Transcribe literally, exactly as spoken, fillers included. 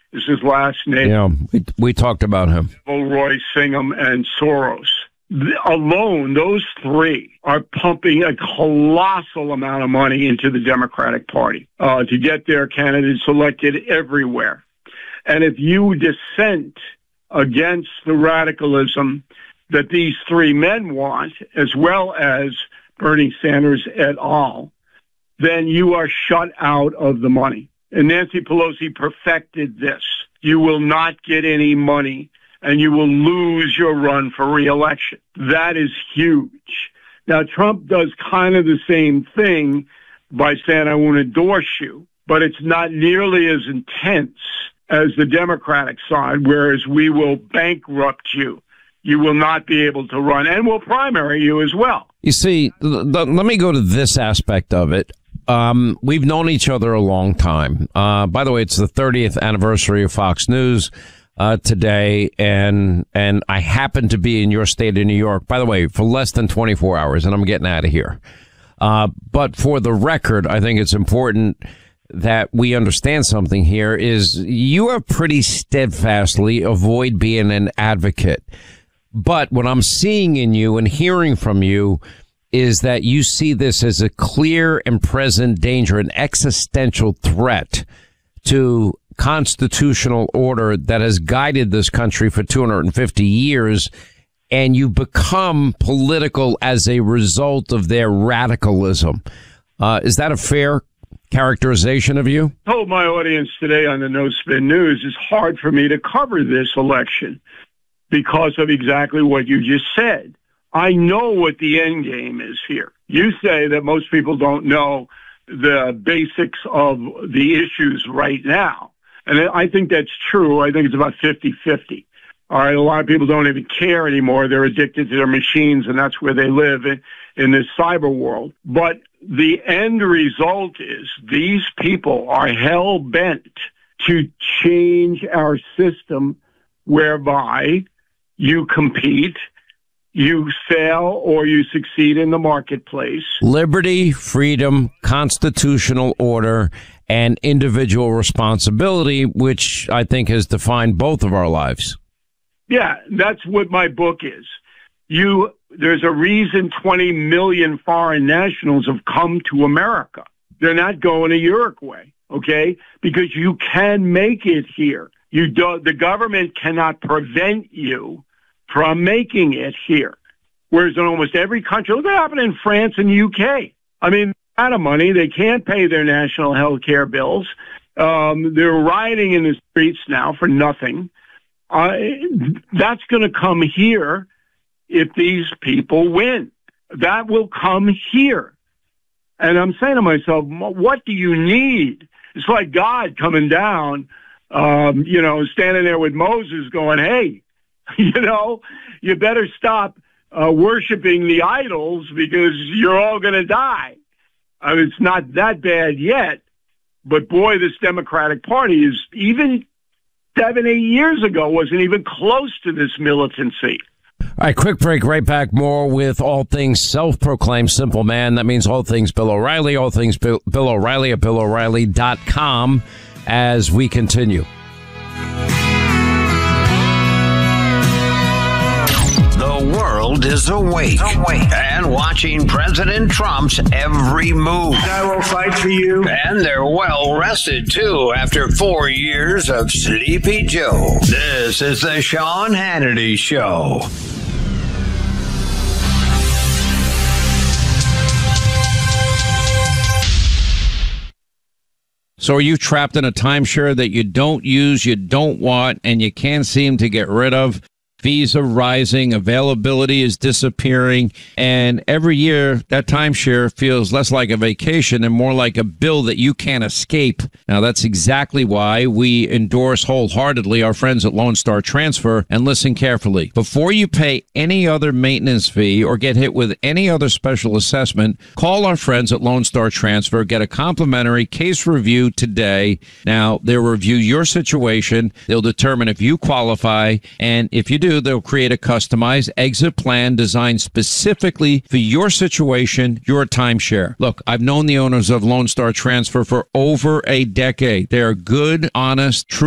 is his last name. Yeah, we, we talked about him. Roy Singham and Soros. The, alone, those three are pumping a colossal amount of money into the Democratic Party uh, to get their candidates elected everywhere. And if you dissent against the radicalism that these three men want, as well as Bernie Sanders et al., then you are shut out of the money. And Nancy Pelosi perfected this. You will not get any money, and you will lose your run for re-election. That is huge. Now, Trump does kind of the same thing by saying, I won't endorse you, but it's not nearly as intense as the Democratic side, whereas we will bankrupt you. You will not be able to run, and we'll primary you as well. You see, th- th- let me go to this aspect of it. Um, we've known each other a long time. Uh, by the way, it's the thirtieth anniversary of Fox News uh, today, and and I happen to be in your state of New York, by the way, for less than twenty-four hours, and I'm getting out of here. Uh, but for the record, I think it's important that we understand something here is you have pretty steadfastly avoid being an advocate. But what I'm seeing in you and hearing from you is that you see this as a clear and present danger, an existential threat to constitutional order that has guided this country for two hundred fifty years. And you become political as a result of their radicalism. Uh, is that a fair characterization of you? I told my audience today on the No Spin News, it's hard for me to cover this election because of exactly what you just said. I know what the end game is here. You say that most people don't know the basics of the issues right now. And I think that's true. I think it's about fifty-fifty. All right, a lot of people don't even care anymore. They're addicted to their machines, and that's where they live in, in this cyber world. But the end result is these people are hell-bent to change our system whereby you compete, you fail, or you succeed in the marketplace. Liberty, freedom, constitutional order, and individual responsibility, which I think has defined both of our lives. Yeah, that's what my book is. You, there's a reason twenty million foreign nationals have come to America. They're not going to Uruguay, okay? Because you can make it here. You do, the government cannot prevent you from making it here. Whereas in almost every country, look what happened in France and U K. I mean, they're out of money. They can't pay their national health care bills. Um, they're rioting in the streets now for nothing. Uh, that's going to come here if these people win. That will come here. And I'm saying to myself, what do you need? It's like God coming down, um, you know, standing there with Moses going, hey, you know, you better stop uh, worshiping the idols because you're all going to die. I mean, it's not that bad yet. But boy, this Democratic Party is even seven, eight years ago wasn't even close to this militancy. All right, quick break, right back. More with all things self-proclaimed simple man. That means all things Bill O'Reilly, all things Bill, Bill O'Reilly at Bill O'Reilly dot com as we continue. The world is awake, awake and watching President Trump's every move. I will fight for you. And they're well rested, too, after four years of Sleepy Joe. This is the Sean Hannity Show. So are you trapped in a timeshare that you don't use, you don't want, and you can't seem to get rid of? Fees are rising, availability is disappearing, and every year that timeshare feels less like a vacation and more like a bill that you can't escape. Now, that's exactly why we endorse wholeheartedly our friends at Lone Star Transfer, and listen carefully. Before you pay any other maintenance fee or get hit with any other special assessment, call our friends at Lone Star Transfer, get a complimentary case review today. Now, they'll review your situation, they'll determine if you qualify, and if you do, they'll create a customized exit plan designed specifically for your situation, your timeshare. Look, I've known the owners of Lone Star Transfer for over a decade. They're good, honest, true